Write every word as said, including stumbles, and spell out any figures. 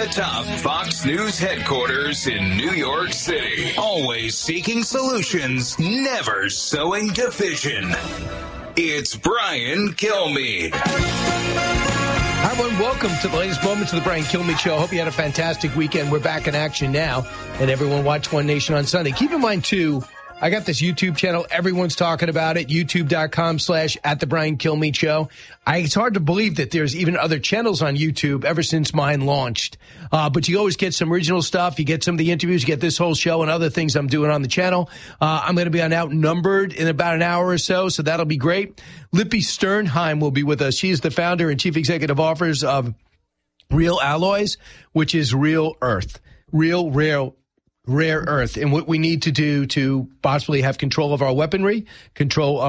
atop Fox News headquarters in New York City. Always seeking solutions, never sowing division. It's Brian Kilmeade. Hi, everyone. Welcome to the latest moments of the Brian Kilmeade Show. Hope you had a fantastic weekend. We're back in action now, and everyone watch One Nation on Sunday. Keep in mind, too, I got this YouTube channel. Everyone's talking about it. YouTube.com slash at the Brian Kilmeade Show. I, it's hard to believe that there's even other channels on YouTube ever since mine launched. Uh, but you always get some original stuff. You get some of the interviews. You get this whole show and other things I'm doing on the channel. Uh, I'm going to be on Outnumbered in about an hour or so, so that'll be great. Lippy Sternheim will be with us. She is the founder and chief executive officer of Real Alloys, which is real earth. Real, real rare earth, and what we need to do to possibly have control of our weaponry, control of